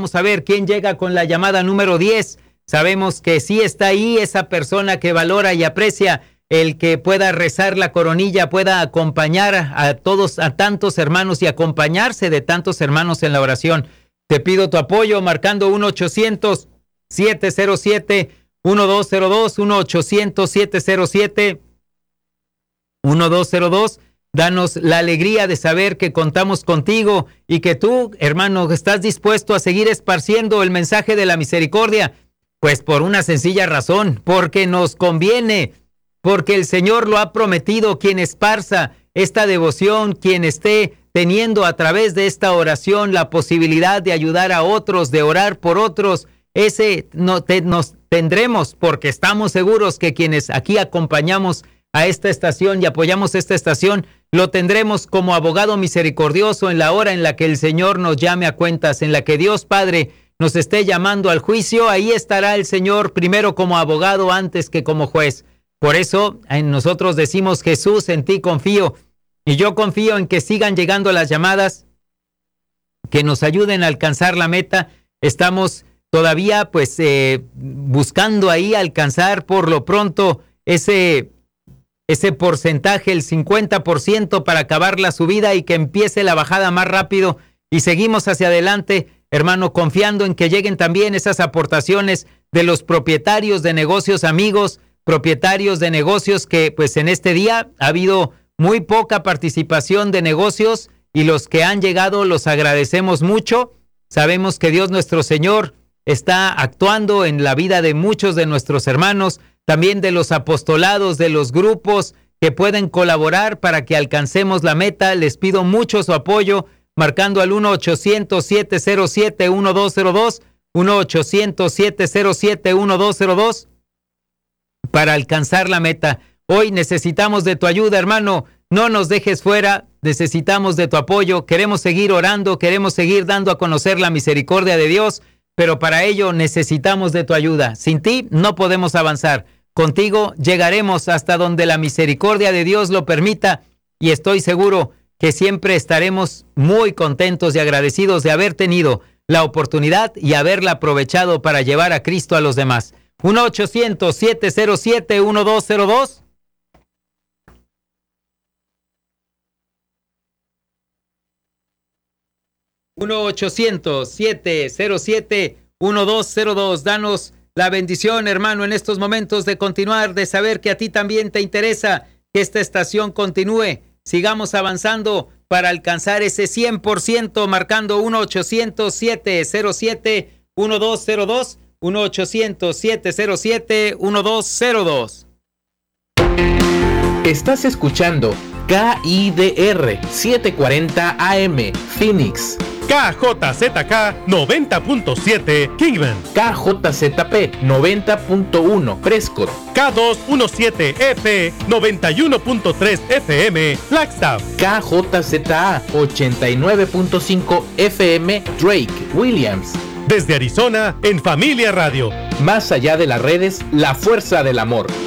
Vamos a ver quién llega con la llamada número 10. Sabemos que sí está ahí esa persona que valora y aprecia el que pueda rezar la coronilla, pueda acompañar a todos, a tantos hermanos y acompañarse de tantos hermanos en la oración. Te pido tu apoyo marcando 1-800-707-1202, 1-800-707-1202. Danos la alegría de saber que contamos contigo y que tú, hermano, estás dispuesto a seguir esparciendo el mensaje de la misericordia. Pues por una sencilla razón, porque nos conviene, porque el Señor lo ha prometido. Quien esparza esta devoción, quien esté teniendo a través de esta oración la posibilidad de ayudar a otros, de orar por otros, nos tendremos, porque estamos seguros que quienes aquí acompañamos a esta estación y apoyamos esta estación, lo tendremos como abogado misericordioso en la hora en la que el Señor nos llame a cuentas, en la que Dios Padre nos esté llamando al juicio. Ahí estará el Señor primero como abogado antes que como juez. Por eso nosotros decimos: Jesús, en ti confío. Y yo confío en que sigan llegando las llamadas, que nos ayuden a alcanzar la meta. Estamos todavía buscando ahí alcanzar por lo pronto ese porcentaje, el 50%, para acabar la subida y que empiece la bajada más rápido. Y seguimos hacia adelante, hermano, confiando en que lleguen también esas aportaciones de los propietarios de negocios, amigos, propietarios de negocios, que pues en este día ha habido muy poca participación de negocios, y los que han llegado los agradecemos mucho. Sabemos que Dios nuestro Señor está actuando en la vida de muchos de nuestros hermanos, también de los apostolados, de los grupos que pueden colaborar para que alcancemos la meta. Les pido mucho su apoyo, marcando al 1-800-707-1202, 1-800-707-1202, para alcanzar la meta. Hoy necesitamos de tu ayuda, hermano. No nos dejes fuera, necesitamos de tu apoyo. Queremos seguir orando, queremos seguir dando a conocer la misericordia de Dios, pero para ello necesitamos de tu ayuda. Sin ti no podemos avanzar. Contigo llegaremos hasta donde la misericordia de Dios lo permita, y estoy seguro que siempre estaremos muy contentos y agradecidos de haber tenido la oportunidad y haberla aprovechado para llevar a Cristo a los demás. 1-800-707-1202. (1-800-707-1202). Danos la bendición, hermano, en estos momentos de continuar, de saber que a ti también te interesa que esta estación continúe. Sigamos avanzando para alcanzar ese 100%, marcando 1-800-707-1202, 1-800-707-1202. Estás escuchando KIDR 740 AM Phoenix, KJZK 90.7 Kingman, KJZP 90.1 Prescott, K217F 91.3 FM Flagstaff, KJZA 89.5 FM Drake Williams. Desde Arizona, en Familia Radio. Más allá de las redes, la fuerza del amor.